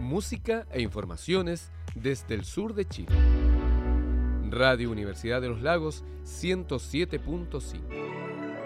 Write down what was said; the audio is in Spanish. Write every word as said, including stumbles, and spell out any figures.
música e informaciones desde el sur de Chile. Radio Universidad de los Lagos ciento siete punto cinco.